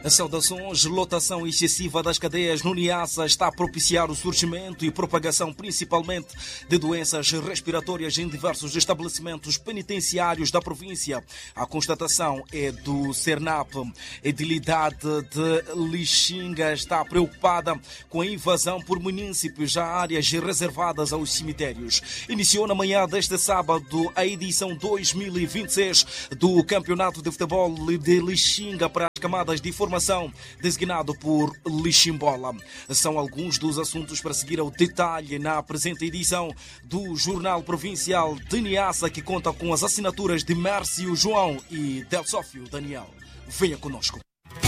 Saudações. Lotação excessiva das cadeias no Niassa está a propiciar o surgimento e propagação principalmente de doenças respiratórias em diversos estabelecimentos penitenciários da província. A constatação é do Cernap. A edilidade de Lixinga está preocupada com a invasão por munícipes a áreas reservadas aos cemitérios. Iniciou na manhã deste sábado a edição 2026 do Campeonato de Futebol de Lixinga para as camadas de formação, designado por Liximbola. São alguns dos assuntos para seguir ao detalhe na presente edição do Jornal Provincial de Niassa, que conta com as assinaturas de Mércio João e Del Sófio Daniel. Venha conosco.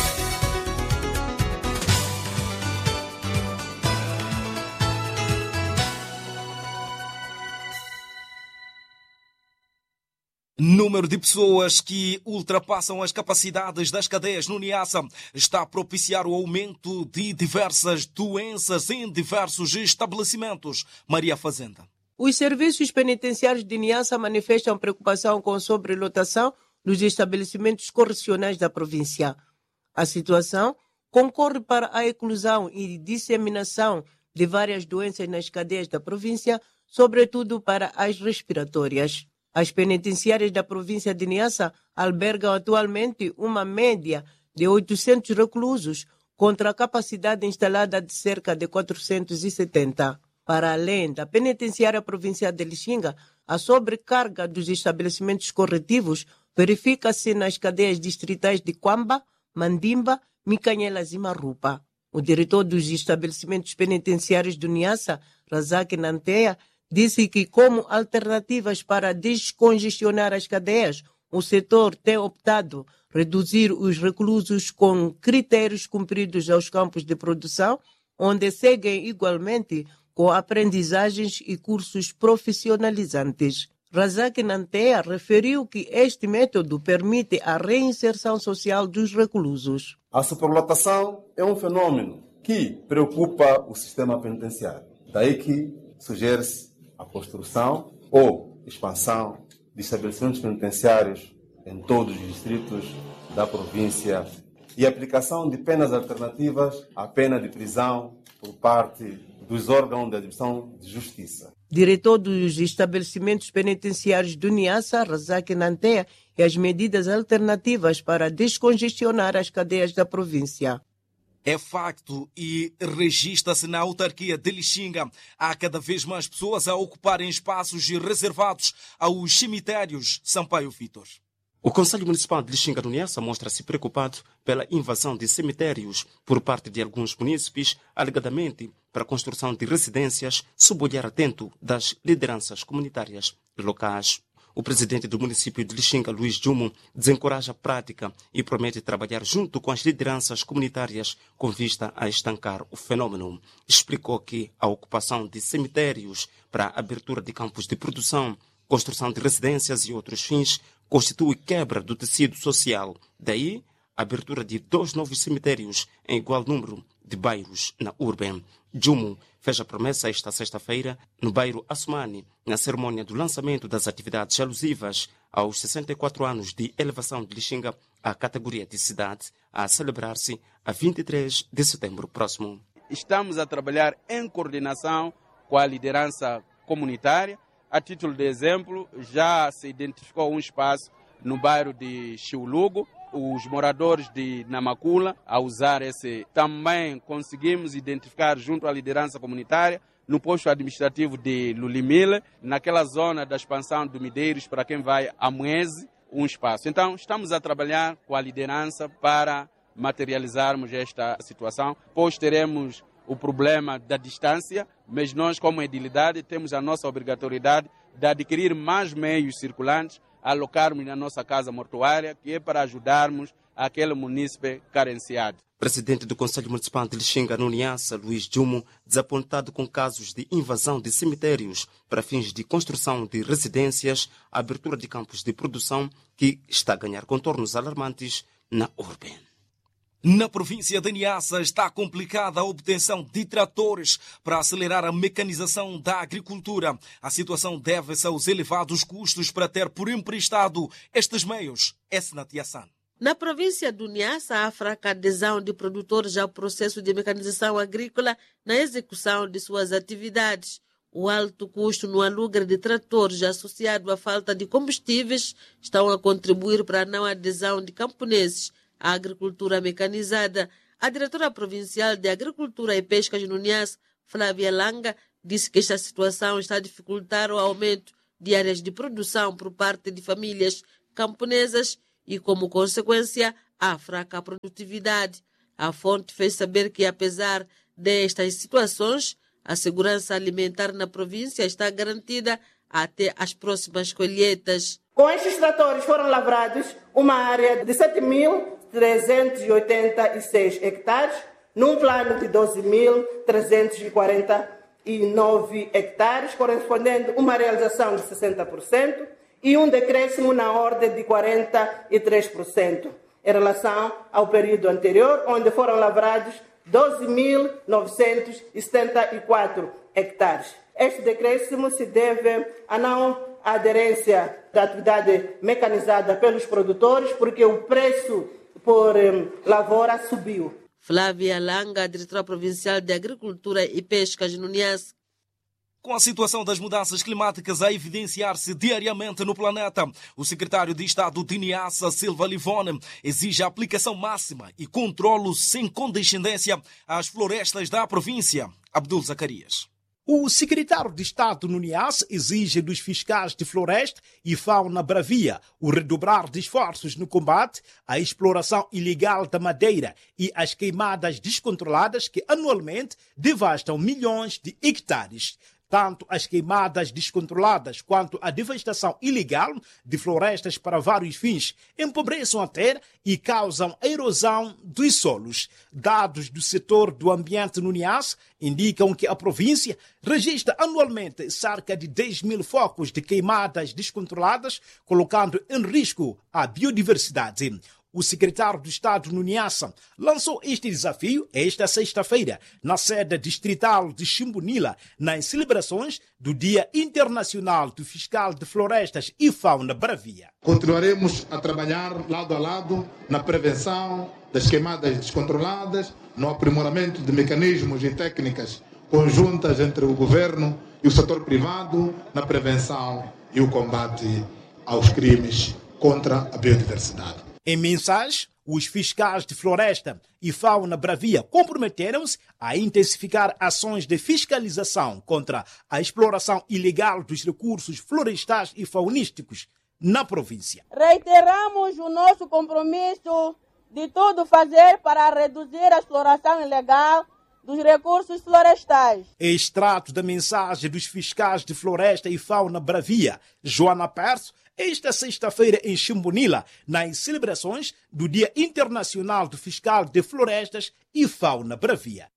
Número de pessoas que ultrapassam as capacidades das cadeias no Niassa está a propiciar o aumento de diversas doenças em diversos estabelecimentos. Maria Fazenda. Os serviços penitenciários de Niassa manifestam preocupação com sobrelotação nos estabelecimentos correcionais da província. A situação concorre para a eclosão e disseminação de várias doenças nas cadeias da província, sobretudo para as respiratórias. As penitenciárias da província de Niassa albergam atualmente uma média de 800 reclusos, contra a capacidade instalada de cerca de 470. Para além da penitenciária provincial de Lixinga, a sobrecarga dos estabelecimentos corretivos verifica-se nas cadeias distritais de Quamba, Mandimba, Micanhelas e Marupa. O diretor dos estabelecimentos penitenciários do Niassa, Razak Nanteia, disse que, como alternativas para descongestionar as cadeias, o setor tem optado reduzir os reclusos com critérios cumpridos aos campos de produção, onde seguem igualmente com aprendizagens e cursos profissionalizantes. Razak Nanteia referiu que este método permite a reinserção social dos reclusos. A superlotação é um fenômeno que preocupa o sistema penitenciário. Daí que sugere-se a construção ou expansão de estabelecimentos penitenciários em todos os distritos da província e a aplicação de penas alternativas à pena de prisão por parte dos órgãos da Administração de Justiça. Diretor dos estabelecimentos penitenciários do Niassa, Razak Nanteia, e as medidas alternativas para descongestionar as cadeias da província. É facto e registra-se na autarquia de Lixinga. Há cada vez mais pessoas a ocuparem espaços reservados aos cemitérios. Sampaio Vitor. O Conselho Municipal de Lixinga do Niassa mostra-se preocupado pela invasão de cemitérios por parte de alguns munícipes, alegadamente para a construção de residências, sob o olhar atento das lideranças comunitárias e locais. O presidente do município de Lixinga, Luís Jumo, desencoraja a prática e promete trabalhar junto com as lideranças comunitárias com vista a estancar o fenômeno. Explicou que a ocupação de cemitérios para a abertura de campos de produção, construção de residências e outros fins constitui quebra do tecido social. Daí, a abertura de 2 novos cemitérios em igual número de bairros na urbe. Jumo fez a promessa esta sexta-feira no bairro Assumani, na cerimônia do lançamento das atividades alusivas aos 64 anos de elevação de Lixinga à categoria de cidade, a celebrar-se a 23 de setembro próximo. Estamos a trabalhar em coordenação com a liderança comunitária. A título de exemplo, já se identificou um espaço no bairro de Chiulugo. Os moradores de Namakula, a usar esse, também conseguimos identificar junto à liderança comunitária, no posto administrativo de Lulimile, naquela zona da expansão do Mideiros, para quem vai a Moese, um espaço. Então, estamos a trabalhar com a liderança para materializarmos esta situação, pois teremos o problema da distância, mas nós, como edilidade, temos a nossa obrigatoriedade de adquirir mais meios circulantes, alocarmos na nossa casa mortuária, que é para ajudarmos aquele munícipe carenciado. Presidente do Conselho Municipal de Lixinga, no Niassa, Luís Jumo, desapontado com casos de invasão de cemitérios para fins de construção de residências, a abertura de campos de produção, que está a ganhar contornos alarmantes na urbe. Na província de Niassa está complicada a obtenção de tratores para acelerar a mecanização da agricultura. A situação deve-se aos elevados custos para ter por emprestado estes meios. Esnat Yassan. Na província do Niassa, há fraca adesão de produtores ao processo de mecanização agrícola na execução de suas atividades. O alto custo no aluguer de tratores associado à falta de combustíveis estão a contribuir para a não adesão de camponeses à agricultura mecanizada. A diretora provincial de Agricultura e Pescas no Niassa, Flávia Langa, disse que esta situação está a dificultar o aumento de áreas de produção por parte de famílias camponesas e, como consequência, a fraca produtividade. A fonte fez saber que, apesar destas situações, a segurança alimentar na província está garantida até as próximas colheitas. Com estes tratores foram lavrados uma área de 7.386 hectares, num plano de 12.349 hectares, correspondendo a uma realização de 60% e um decréscimo na ordem de 43% em relação ao período anterior, onde foram lavrados 12.974 hectares. Este decréscimo se deve à não aderência da atividade mecanizada pelos produtores, porque o preço por lavoura subiu. Flávia Langa, diretora provincial de Agricultura e Pescas no Niassa. Com a situação das mudanças climáticas a evidenciar-se diariamente no planeta, o secretário de Estado de Niassa, Silva Livone, exige a aplicação máxima e controlo sem condescendência às florestas da província. Abdul Zacarias. O secretário de Estado no Niassa exige dos fiscais de floresta e fauna bravia o redobrar de esforços no combate à exploração ilegal da madeira e às queimadas descontroladas que anualmente devastam milhões de hectares. Tanto as queimadas descontroladas quanto a devastação ilegal de florestas para vários fins empobrecem a terra e causam a erosão dos solos. Dados do setor do ambiente no Niassa indicam que a província registra anualmente cerca de 10.000 focos de queimadas descontroladas, colocando em risco a biodiversidade. O secretário de Estado no Niassa lançou este desafio esta sexta-feira na sede distrital de Chimbunila, nas celebrações do Dia Internacional do Fiscal de Florestas e Fauna Bravia. Continuaremos a trabalhar lado a lado na prevenção das queimadas descontroladas, no aprimoramento de mecanismos e técnicas conjuntas entre o governo e o setor privado, na prevenção e o combate aos crimes contra a biodiversidade. Em mensagem, os fiscais de floresta e fauna bravia comprometeram-se a intensificar ações de fiscalização contra a exploração ilegal dos recursos florestais e faunísticos na província. Reiteramos o nosso compromisso de tudo fazer para reduzir a exploração ilegal dos recursos florestais. Extrato da mensagem dos fiscais de floresta e fauna bravia, Joana Perso, esta sexta-feira em Chimbunila, nas celebrações do Dia Internacional do Fiscal de Florestas e Fauna Bravia.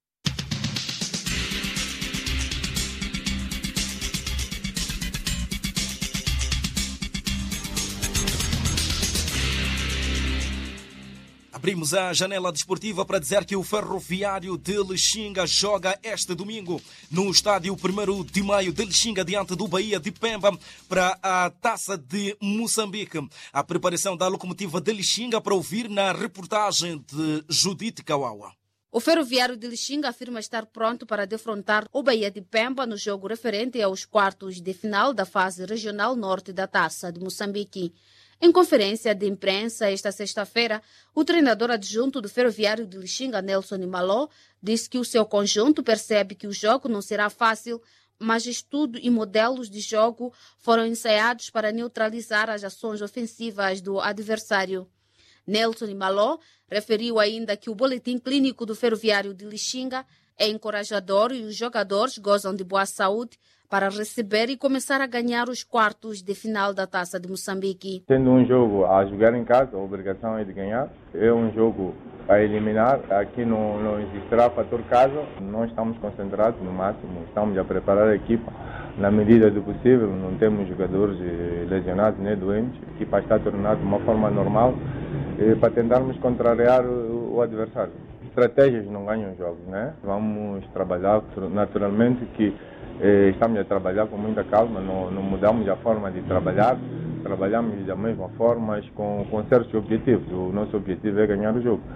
Abrimos a janela desportiva para dizer que o Ferroviário de Lixinga joga este domingo no estádio 1º de Maio de Lixinga diante do Bahia de Pemba para a Taça de Moçambique. A preparação da locomotiva de Lixinga para ouvir na reportagem de Judite Kawawa. O Ferroviário de Lixinga afirma estar pronto para defrontar o Bahia de Pemba no jogo referente aos quartos de final da fase regional norte da Taça de Moçambique. Em conferência de imprensa esta sexta-feira, o treinador adjunto do Ferroviário de Lixinga, Nelson Maló, disse que o seu conjunto percebe que o jogo não será fácil, mas estudo e modelos de jogo foram ensaiados para neutralizar as ações ofensivas do adversário. Nelson Maló referiu ainda que o boletim clínico do Ferroviário de Lixinga é encorajador e os jogadores gozam de boa saúde para receber e começar a ganhar os quartos de final da Taça de Moçambique. Tendo um jogo a jogar em casa, a obrigação é de ganhar. É um jogo a eliminar. Aqui não existirá fator casa. Nós estamos concentrados no máximo. Estamos a preparar a equipa na medida do possível. Não temos jogadores lesionados nem doentes. A equipa está tornada de uma forma normal para tentarmos contrariar o adversário. Estratégias não ganham jogos, né? Vamos trabalhar naturalmente que estamos a trabalhar com muita calma, não mudamos a forma de trabalhar, trabalhamos da mesma forma, mas com certos objetivos. O nosso objetivo é ganhar o jogo.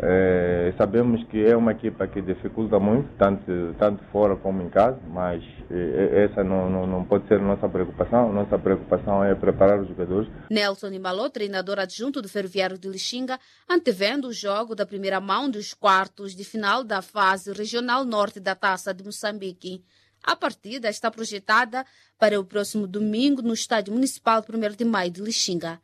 Sabemos que é uma equipa que dificulta muito, tanto fora como em casa, mas essa não pode ser a nossa preocupação. Nossa preocupação é preparar os jogadores. Nelson Imalô, treinador adjunto do Ferroviário de Lixinga, antevendo o jogo da primeira mão dos quartos de final da fase regional norte da Taça de Moçambique. A partida está projetada para o próximo domingo no Estádio Municipal 1º de Maio de Lixinga.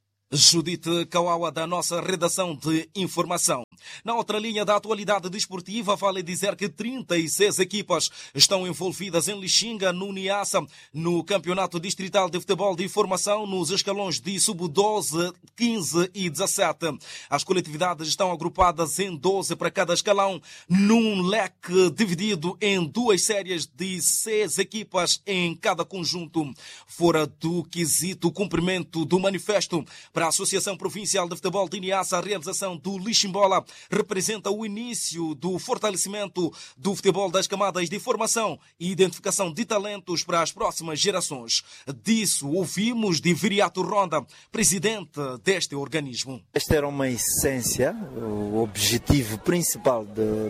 Judite Kawawa, da nossa redação de informação. Na outra linha da atualidade desportiva, vale dizer que 36 equipas estão envolvidas em Lixinga, no Niassa, no Campeonato Distrital de Futebol de Formação, nos escalões de sub-12, 15 e 17. As coletividades estão agrupadas em 12 para cada escalão, num leque dividido em 2 séries de 6 equipas em cada conjunto. Fora do quesito cumprimento do manifesto para a Associação Provincial de Futebol de Niassa, a realização do Liximbola representa o início do fortalecimento do futebol das camadas de formação e identificação de talentos para as próximas gerações. Disso ouvimos de Viriato Ronda, presidente deste organismo. Esta era uma essência, o objetivo principal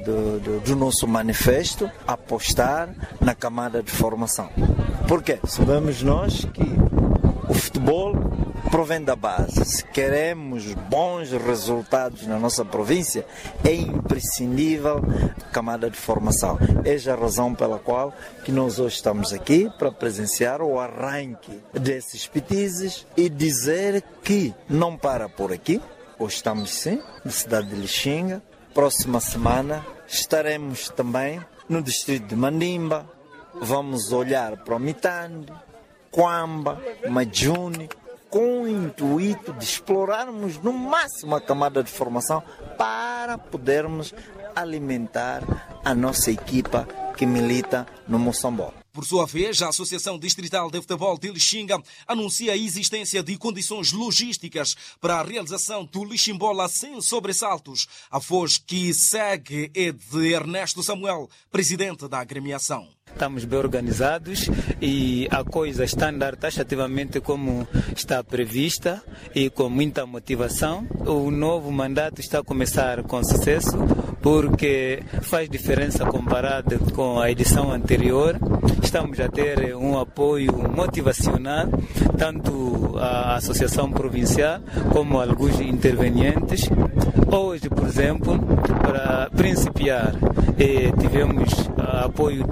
do nosso manifesto, apostar na camada de formação. Por quê? Sabemos nós que o futebol provém da base. Se queremos bons resultados na nossa província, é imprescindível a camada de formação. Esta é a razão pela qual que nós hoje estamos aqui para presenciar o arranque desses petizes e dizer que não para por aqui. Hoje estamos sim, na cidade de Lixinga. Próxima semana estaremos também no distrito de Mandimba. Vamos olhar para o Mitande, Quamba, Majuni, com o intuito de explorarmos no máximo a camada de formação para podermos alimentar a nossa equipa que milita no Moçambola. Por sua vez, a Associação Distrital de Futebol de Lixinga anuncia a existência de condições logísticas para a realização do Liximbola sem sobressaltos. A voz que segue é de Ernesto Samuel, presidente da agremiação. Estamos bem organizados e a coisa está a andar taxativamente como está prevista e com muita motivação. O novo mandato está a começar com sucesso porque faz diferença comparado com a edição anterior. Estamos a ter um apoio motivacional, tanto a Associação Provincial como alguns intervenientes. Hoje, por exemplo, para principiar, tivemos apoio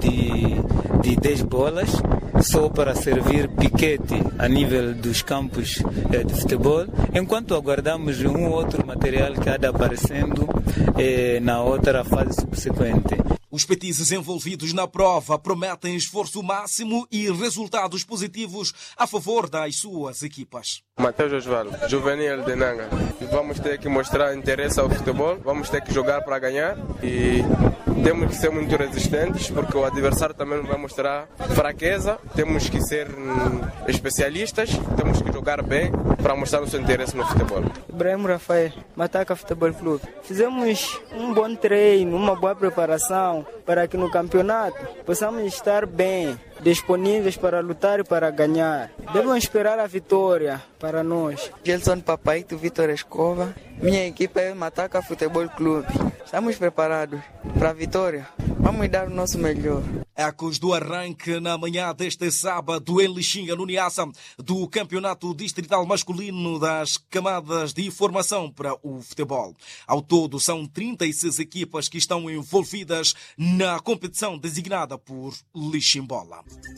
de 10 bolas, só para servir piquete a nível dos campos de futebol, enquanto aguardamos um outro material que há de aparecendo na outra fase subsequente. Os petizes envolvidos na prova prometem esforço máximo e resultados positivos a favor das suas equipas. Matheus Osvaldo, juvenil de Nanga. Vamos ter que mostrar interesse ao futebol, vamos ter que jogar para ganhar e temos que ser muito resistentes porque o adversário também vai mostrar fraqueza. Temos que ser especialistas, temos que jogar bem para mostrar o seu interesse no futebol. Ibrahim Rafael, Mataca Futebol Clube. Fizemos um bom treino, uma boa preparação para que no campeonato possamos estar bem, disponíveis para lutar e para ganhar. Devemos esperar a vitória para nós. Gelson Papaito, Vitor Escova. Minha equipe é Mataca Futebol Clube. Estamos preparados para a vitória. Vamos dar o nosso melhor. Ecos do arranque na manhã deste sábado em Lixinga, no Niassa, do Campeonato Distrital Masculino das Camadas de Formação para o Futebol. Ao todo, são 36 equipas que estão envolvidas na competição designada por Liximbola.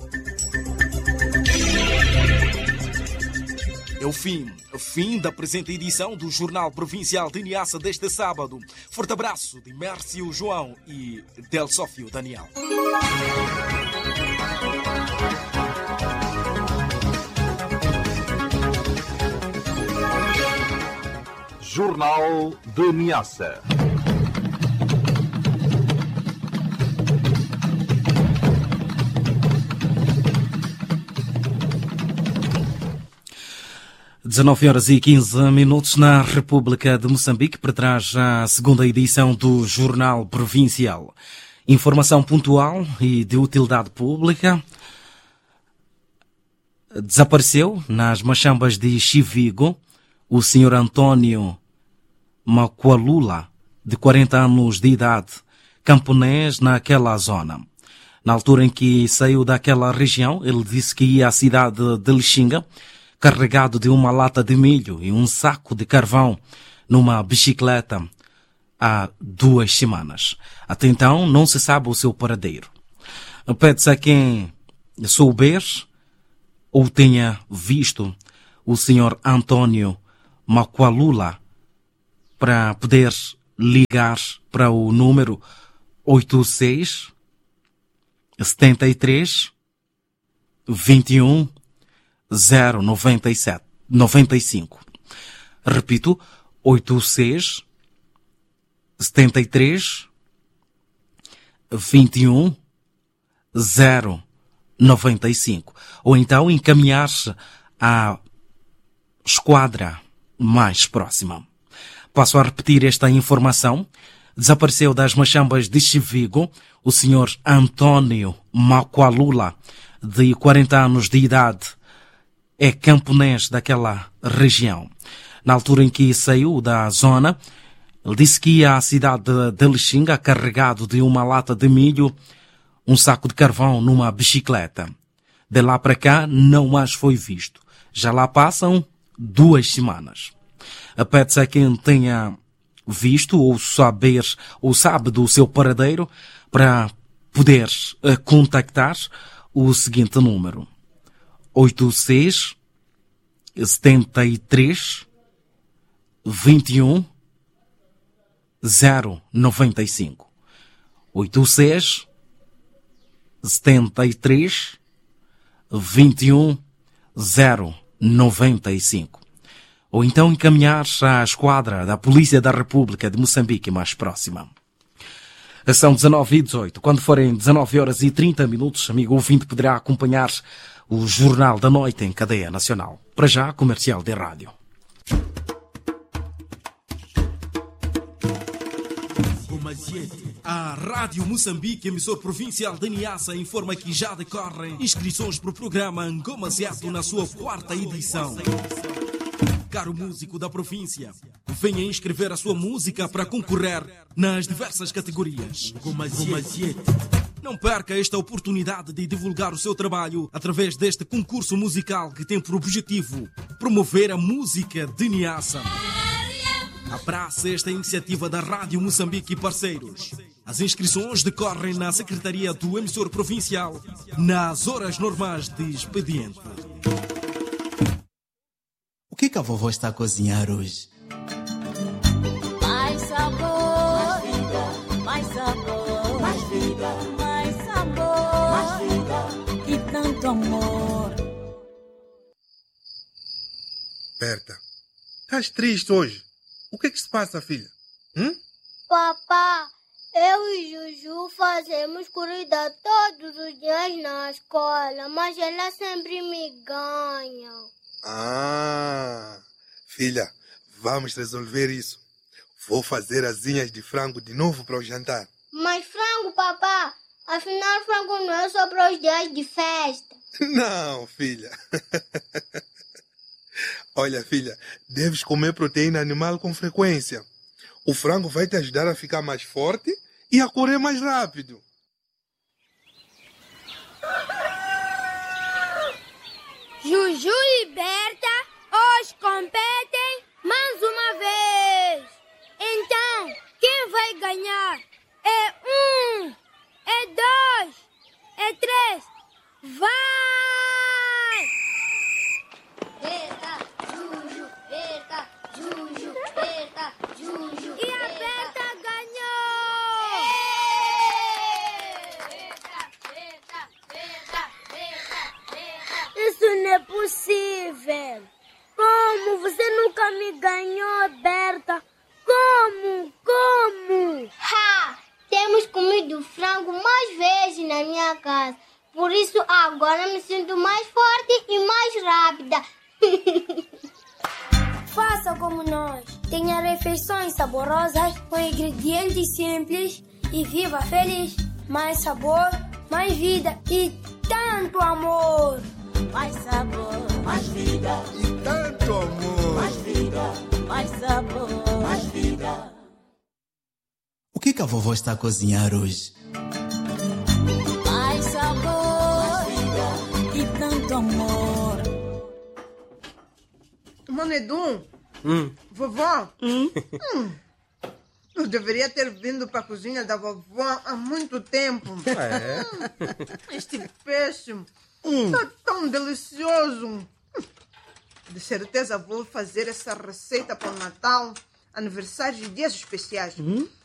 É o fim da presente edição do Jornal Provincial de Niassa deste sábado. Forte abraço de Mércio João e Del Sófio Daniel. Jornal de Niassa. (19h15) na República de Moçambique, para trás a segunda edição do Jornal Provincial. Informação pontual e de utilidade pública. Desapareceu nas Machambas de Chivigo o senhor Antônio Macualula, de 40 anos de idade, camponês naquela zona. Na altura em que saiu daquela região, ele disse que ia à cidade de Lixinga, carregado de uma lata de milho e um saco de carvão numa bicicleta há 2 semanas. Até então, não se sabe o seu paradeiro. Pede-se a quem souber ou tenha visto o senhor Antônio Macualula para poder ligar para o número 86 73 21 097 95. Repito, 86 73 21 095. Ou então encaminhar-se à esquadra mais próxima. Passo a repetir esta informação. Desapareceu das Machambas de Chivigo o senhor Antônio Macualula, de 40 anos de idade, é camponês daquela região. Na altura em que saiu da zona, ele disse que ia à cidade de Lixinga carregado de uma lata de milho, um saco de carvão numa bicicleta. De lá para cá não mais foi visto. Já lá passam 2 semanas. Pede-se a quem tenha visto ou sabe do seu paradeiro para poder contactar o seguinte número: 86 73 21 095. 86 73 21 095. Ou então encaminhar-se à esquadra da Polícia da República de Moçambique mais próxima. São 19h18. Quando forem 19h30, amigo ouvinte, poderá acompanhar o Jornal da Noite em cadeia nacional. Para já, comercial de rádio. A Rádio Moçambique, emissor provincial de Niassa, informa que já decorrem inscrições para o programa Angomasiato na sua 4ª edição. Caro músico da província, venha inscrever a sua música para concorrer nas diversas categorias. Não perca esta oportunidade de divulgar o seu trabalho através deste concurso musical que tem por objetivo promover a música de Niassa. Abrace esta iniciativa da Rádio Moçambique e parceiros. As inscrições decorrem na Secretaria do Emissor Provincial nas horas normais de expediente. O que a vovó está a cozinhar hoje? Mais sabor, mais vida, mais sabor, mais vida, mais sabor, mais vida e tanto amor. Berta, estás triste hoje? O que se passa, filha? Papá, eu e Juju fazemos corrida todos os dias na escola, mas ela sempre me ganha. Filha, vamos resolver isso. Vou fazer asinhas de frango de novo para o jantar. Mas frango, papá? Afinal, frango não é só para os dias de festa. Não, filha. Olha, filha, deves comer proteína animal com frequência. O frango vai te ajudar a ficar mais forte e a correr mais rápido. Juju e Berta hoje competem mais uma vez. Então, quem vai ganhar? É 1, é 2, é 3. Vai! Berta, Juju, Berta, Juju, Berta, Juju. E a Berta ganhou! Isso não é possível! Como? Você nunca me ganhou, Berta! Como? Ha! Temos comido frango mais vezes na minha casa. Por isso agora me sinto mais forte e mais rápida. Faça como nós. Tenha refeições saborosas com ingredientes simples e viva feliz. Mais sabor, mais vida e tanto amor. mais sabor, mais vida. E tanto amor. Mais vida, mais sabor, mais vida. O que a vovó está a cozinhar hoje? Mais sabor, mais vida. E tanto amor. Mano Edu, vovó, eu deveria ter vindo para a cozinha da vovó há muito tempo. Este peixe está tão delicioso. De certeza vou fazer essa receita para o Natal, aniversários e dias especiais.